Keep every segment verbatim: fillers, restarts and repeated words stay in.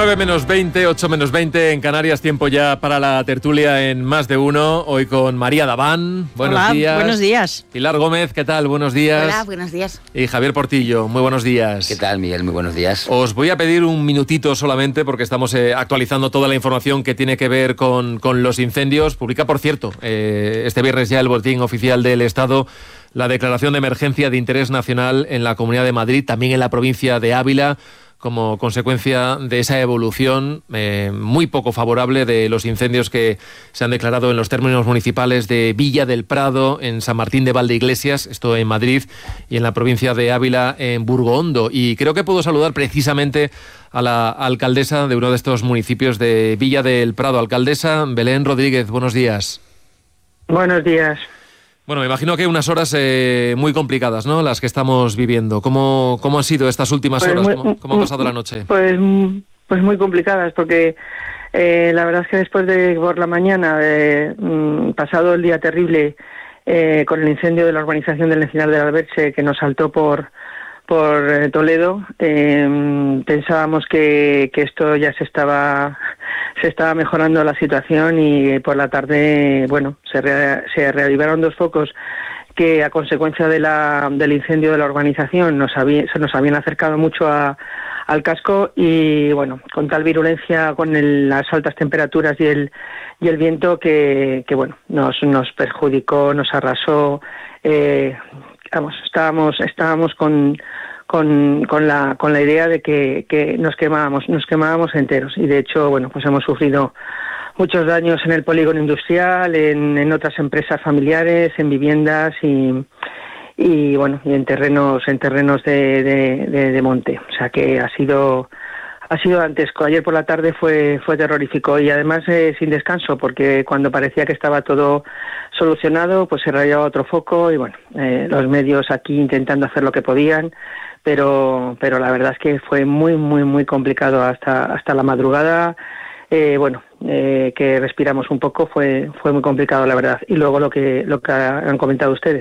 nueve menos veinte, ocho menos veinte en Canarias, tiempo ya para la tertulia en Más de Uno, hoy con María Daván. Buenos Hola, días. buenos días. Pilar Gómez, ¿qué tal? Buenos días. Hola, buenos días. Y Javier Portillo, muy buenos días. ¿Qué tal, Miguel? Muy buenos días. Os voy a pedir un minutito solamente porque estamos eh, actualizando toda la información que tiene que ver con, con los incendios. Publica, por cierto, eh, este viernes ya el Boletín Oficial del Estado la declaración de emergencia de interés nacional en la Comunidad de Madrid, también en la provincia de Ávila, como consecuencia de esa evolución eh, muy poco favorable de los incendios que se han declarado en los términos municipales de Villa del Prado, en San Martín de Valdeiglesias, esto en Madrid, y en la provincia de Ávila, en Burgoondo. Y creo que puedo saludar precisamente a la alcaldesa de uno de estos municipios de Villa del Prado. Alcaldesa Belén Rodríguez, buenos días. Buenos días. Bueno, me imagino que unas horas eh, muy complicadas, ¿no?, las que estamos viviendo. ¿Cómo, cómo han sido estas últimas pues horas? Muy, ¿Cómo, ¿Cómo ha pasado la noche? Pues, pues muy complicadas, porque eh, la verdad es que después de por la mañana, eh, pasado el día terrible eh, con el incendio de la urbanización del Encinar del Alberche, que nos saltó por por eh, Toledo, eh, pensábamos que, que esto ya se estaba se estaba mejorando la situación, y por la tarde, bueno, se, re, se reavivaron dos focos que a consecuencia de la, del incendio de la urbanización nos había, se nos habían acercado mucho a, al casco, y bueno, con tal virulencia, con el, las altas temperaturas y el y el viento que, que bueno, nos nos perjudicó, nos arrasó. Eh, vamos, estábamos estábamos con con con la con la idea de que, que nos quemábamos, nos quemábamos enteros, y de hecho, bueno, pues hemos sufrido muchos daños en el polígono industrial, en, en otras empresas familiares, en viviendas y y bueno, y en terrenos en terrenos de, de, de, de monte. O sea que ha sido ha sido dantesco. Ayer por la tarde fue fue terrorífico, y además eh, sin descanso, porque cuando parecía que estaba todo solucionado, pues se rayaba otro foco, y bueno, eh, los medios aquí intentando hacer lo que podían, pero pero la verdad es que fue muy muy muy complicado hasta hasta la madrugada. Eh, bueno, eh, que respiramos un poco, fue fue muy complicado, la verdad. Y luego lo que lo que han comentado ustedes,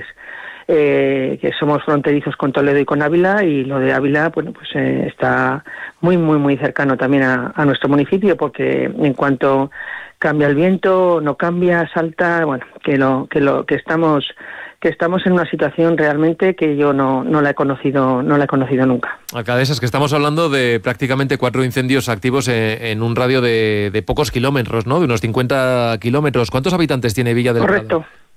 eh, que somos fronterizos con Toledo y con Ávila, y lo de Ávila, bueno, pues eh, está muy muy muy cercano también a, a nuestro municipio, porque en cuanto cambia el viento, no cambia, salta, bueno, que lo que lo que estamos que estamos en una situación realmente que yo no, no la he conocido no la he conocido nunca. Alcaldesa, es que estamos hablando de prácticamente cuatro incendios activos en, en un radio de, de pocos kilómetros, ¿no?, de unos cincuenta kilómetros. ¿Cuántos habitantes tiene Villa del Correcto. Prado? Correcto.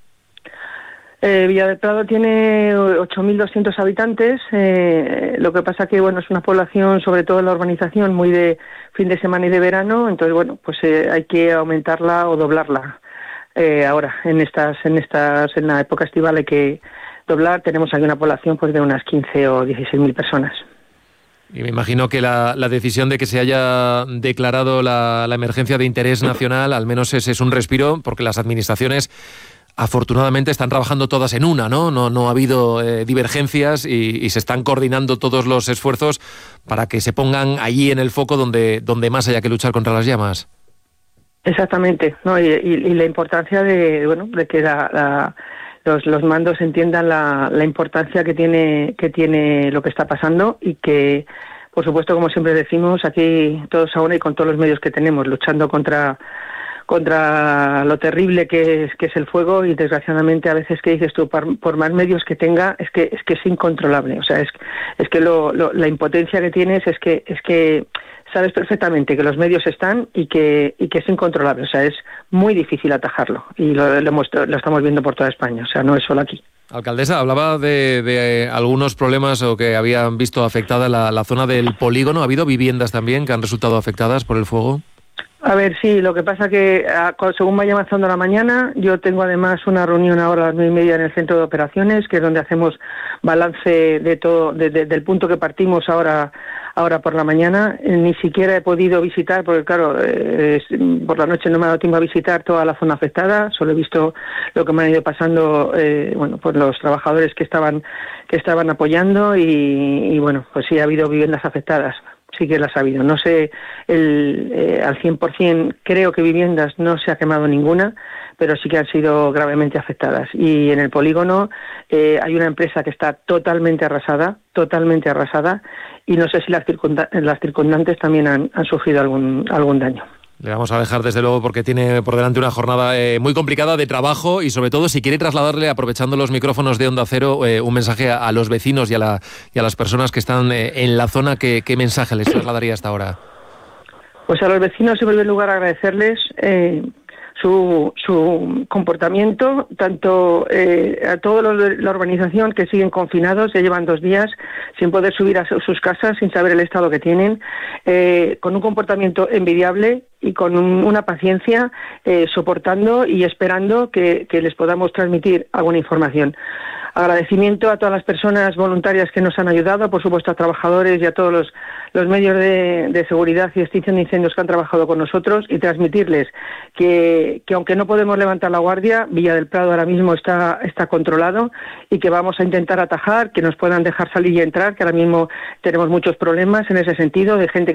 Eh, Villa del Prado tiene ocho mil doscientos habitantes, eh, lo que pasa que, bueno, es una población, sobre todo en la urbanización, muy de fin de semana y de verano, entonces, bueno, pues eh, hay que aumentarla o doblarla. Eh, ahora, en estas, en estas, en la época estival hay que doblar. Tenemos aquí una población pues de unas quince o dieciséis mil personas. Y me imagino que la, la decisión de que se haya declarado la, la emergencia de interés nacional, al menos ese es un respiro, porque las administraciones afortunadamente están trabajando todas en una, ¿no? No, no ha habido eh, divergencias, y, y se están coordinando todos los esfuerzos para que se pongan allí en el foco donde, donde más haya que luchar contra las llamas. Exactamente, ¿no? Y, y, y la importancia de, bueno, de que la, la, los, los mandos entiendan la, la importancia que tiene que tiene lo que está pasando, y que, por supuesto, como siempre decimos, aquí todos a una y con todos los medios que tenemos, luchando contra contra lo terrible que es que es el fuego, y desgraciadamente a veces, que dices tú, por, por más medios que tenga, es que es que es incontrolable. O sea, es es que lo, lo, la impotencia que tienes es que es que sabes perfectamente que los medios están y que y que es incontrolable. O sea, es muy difícil atajarlo, y lo, lo, hemos, lo estamos viendo por toda España. O sea, no es solo aquí. Alcaldesa, hablaba de, de algunos problemas, o que habían visto afectada la, la zona del polígono. ¿Ha habido viviendas también que han resultado afectadas por el fuego? A ver, sí, lo que pasa que según vaya avanzando la mañana, yo tengo además una reunión ahora a las nueve y media en el centro de operaciones, que es donde hacemos balance de todo, de, de, del punto que partimos ahora ahora por la mañana. Ni siquiera he podido visitar, porque claro, eh, por la noche no me ha dado tiempo a visitar toda la zona afectada, solo he visto lo que me han ido pasando, eh, bueno, pues los trabajadores que estaban que estaban apoyando, y, y bueno, pues sí, ha habido viviendas afectadas. sí que las ha habido. No sé el, eh, al cien por ciento, creo que viviendas no se ha quemado ninguna, pero sí que han sido gravemente afectadas. Y en el polígono eh, hay una empresa que está totalmente arrasada, totalmente arrasada, y no sé si las, circunda- las circundantes también han, han sufrido algún, algún daño. Le vamos a dejar desde luego porque tiene por delante una jornada eh, muy complicada de trabajo y sobre todo si quiere trasladarle, aprovechando los micrófonos de Onda Cero, eh, un mensaje a, a los vecinos y a, la, y a las personas que están eh, en la zona, ¿qué, qué mensaje les trasladaría hasta ahora? Pues a los vecinos, en primer lugar, agradecerles eh, su, su comportamiento, tanto eh, a todos los de la urbanización que siguen confinados, ya llevan dos días sin poder subir a sus casas, sin saber el estado que tienen, eh, con un comportamiento envidiable y con un, una paciencia, eh, soportando y esperando que, que les podamos transmitir alguna información. Agradecimiento a todas las personas voluntarias que nos han ayudado, por supuesto a trabajadores y a todos los, los medios de, de seguridad y extinción de incendios que han trabajado con nosotros, y transmitirles que, que aunque no podemos levantar la guardia, Villa del Prado ahora mismo está, está controlado y que vamos a intentar atajar, que nos puedan dejar salir y entrar, que ahora mismo tenemos muchos problemas en ese sentido, de gente que